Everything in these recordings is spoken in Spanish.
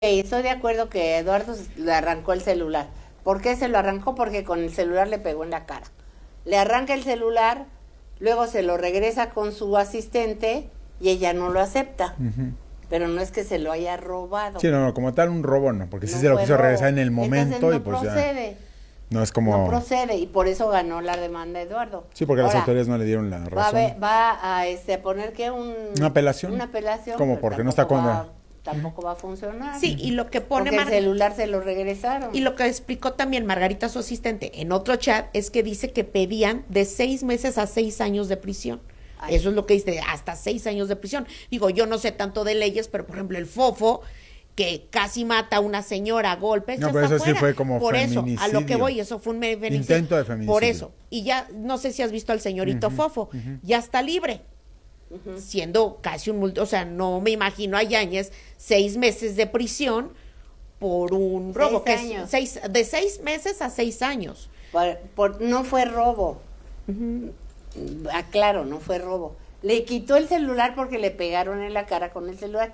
estoy de acuerdo que Eduardo le arrancó el celular. ¿Por qué se lo arrancó? Porque con el celular le pegó en la cara. Le arranca el celular, luego se lo regresa con su asistente y ella no lo acepta. Pero no es que se lo haya robado. Sí, no, como tal un robo no, porque sí No se lo fue quiso robo. regresar en el momento. Entonces no y pues procede. ya no es como... No procede y por eso ganó la demanda Eduardo. Sí, porque las Ahora, autoridades no le dieron la razón. Va a poner que ¿Una apelación? Una apelación. Como pero porque no está tampoco va a funcionar. Sí, y lo que pone porque el celular se lo regresaron. Y lo que explicó también Margarita, su asistente, en otro chat, es que dice que pedían de 6 meses a 6 años de prisión. Ay. Eso es lo que dice, hasta 6 años de prisión. Digo, yo no sé tanto de leyes, pero por ejemplo el Fofo, que casi mata a una señora a golpes. No, pero eso sí fue como por feminicidio. Eso, a lo que voy, eso fue un feminicidio. Intento de feminicidio. Por eso. Y ya, no sé si has visto al señorito Fofo, ya está libre. Siendo casi un o sea, no me imagino a Yáñez 6 meses de prisión por un robo, 6 años. De 6 meses a 6 años. No fue robo. Aclaro, no fue robo. Le quitó el celular porque le pegaron en la cara con el celular.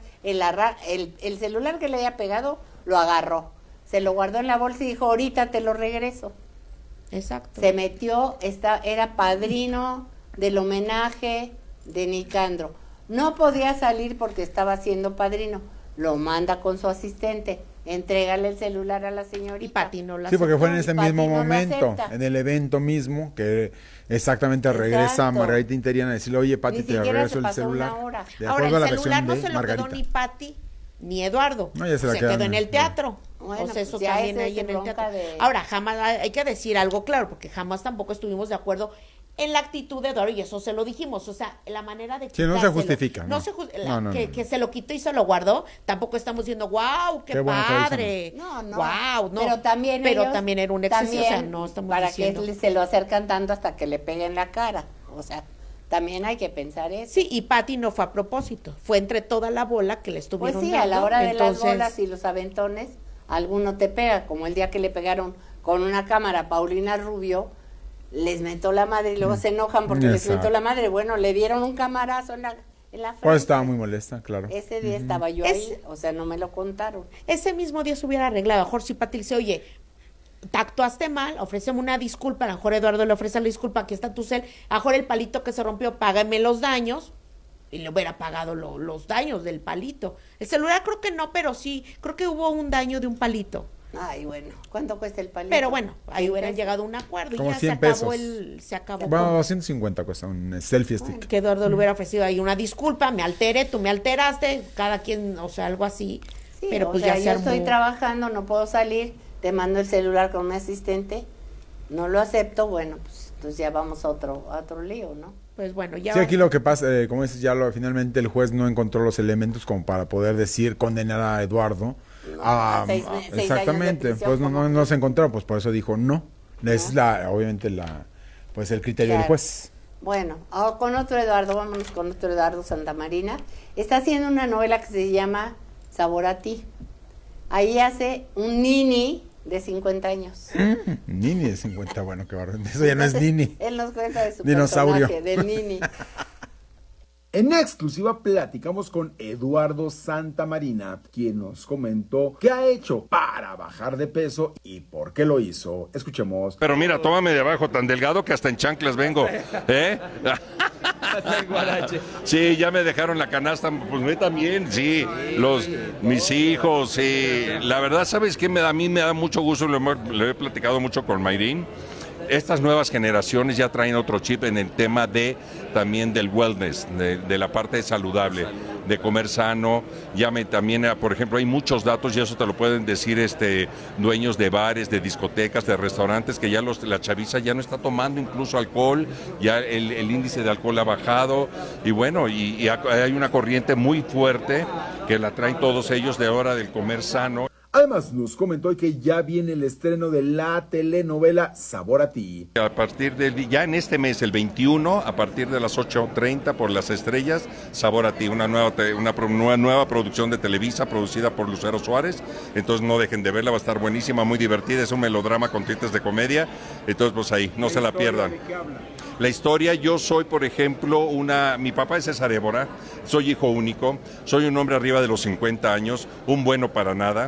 El celular que le había pegado lo agarró. Se lo guardó en la bolsa y dijo, ahorita te lo regreso. Exacto. Se metió, era padrino del homenaje de Nicandro. No podía salir porque estaba siendo padrino. Lo manda con su asistente. Entrégale el celular a la señorita. Y Pati no la Sí, porque fue en ese mismo no momento, en el evento mismo, que exactamente regresa Margarita Interiana a decirle, oye, Pati, te regreso el celular. Ahora el celular no se lo quedó ni Pati ni Eduardo. No, ya se quedó en el teatro. Bueno, o sea, eso pues también ahí en el teatro. Ahora, jamás, hay que decir algo claro, porque jamás tampoco estuvimos de acuerdo en la actitud de Eduardo, y eso se lo dijimos, o sea, la manera de sí, no se justifica. Que se lo quitó y se lo guardó, tampoco estamos diciendo, wow, qué padre. Wow, no. Pero también era un exceso, o sea, no estamos para diciendo. Que se lo acercan tanto hasta que le peguen la cara, o sea, también hay que pensar eso. Sí, y Pati no fue a propósito, fue entre toda la bola que le estuvieron dando. Pues sí, a la hora de las bolas y los aventones, alguno te pega, como el día que le pegaron con una cámara a Paulina Rubio, les mentó la madre y luego se enojan porque les mentó la madre. Bueno, le dieron un camarazo en la frente. Pues estaba muy molesta, claro. Ese día estaba yo ahí, o sea, no me lo contaron. Ese mismo día se hubiera arreglado. A lo mejor si Pati le dice, oye, te actuaste mal, ofreceme una disculpa. A lo mejor Eduardo le ofrece la disculpa, aquí está tu cel. A lo mejor el palito que se rompió, págame los daños. Y le hubiera pagado los daños del palito. El celular creo que no, pero sí, creo que hubo un daño de un palito. Ay, bueno, ¿cuánto cuesta el palito? Pero bueno, ahí hubieran llegado a un acuerdo como y ya 100 se acabó. Bueno, 250 cuesta un selfie stick. Que Eduardo le hubiera ofrecido ahí una disculpa, me alteré, tú me alteraste, cada quien, o sea, algo así. Sí, pero pues o sea, ya se yo armó. estoy trabajando, no puedo salir, te mando el celular con mi asistente, no lo acepto, bueno, pues entonces ya vamos a otro lío, ¿no? Pues bueno, ya. Sí, aquí lo que pasa, como dices, finalmente el juez no encontró los elementos como para poder decir condenar a Eduardo. Exactamente, pues no se encontró, pues por eso dijo no. Es obviamente pues el criterio del juez. Bueno, con otro Eduardo, vámonos con otro Eduardo Santamarina. Está haciendo una novela que se llama Sabor a ti. Ahí hace un nini de 50 años. Nini de 50, bueno, qué barro. Eso ya no es nini. Él nos cuenta de su dinosaurio personaje, del nini. En exclusiva platicamos con Eduardo Santamarina, quien nos comentó qué ha hecho para bajar de peso y por qué lo hizo. Escuchemos. Pero mira, tómame de abajo, tan delgado que hasta en chanclas vengo. Sí, ya me dejaron la canasta, pues me también, sí, mis hijos, sí. La verdad, ¿sabes qué? A mí me da mucho gusto, lo he platicado mucho con Mayrín. Estas nuevas generaciones ya traen otro chip en el tema también del wellness, de la parte saludable, de comer sano. También, por ejemplo, hay muchos datos y eso te lo pueden decir dueños de bares, de discotecas, de restaurantes, que ya la chaviza ya no está tomando incluso alcohol, ya el índice de alcohol ha bajado y bueno, y hay una corriente muy fuerte que la traen todos ellos de ahora del comer sano. Además nos comentó que ya viene el estreno de la telenovela Sabor a ti. A partir ya en este mes, el 21, a partir de las 8:30 por Las Estrellas, Sabor a ti, una nueva producción de Televisa producida por Lucero Suárez. Entonces no dejen de verla, va a estar buenísima, muy divertida, es un melodrama con tintes de comedia. Entonces pues ahí, no se la pierdan. la historia. Yo soy, por ejemplo, mi papá es César Évora, soy hijo único, soy un hombre arriba de los 50 años, un bueno para nada.